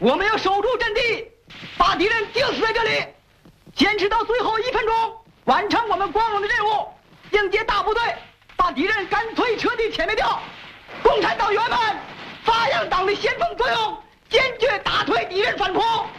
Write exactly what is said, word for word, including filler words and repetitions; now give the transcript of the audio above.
我们要守住阵地，把敌人钉死在这里，坚持到最后一分钟，完成我们光荣的任务，迎接大部队，把敌人干脆彻底歼灭掉。共产党员们，发扬党的先锋作用，坚决打退敌人反扑。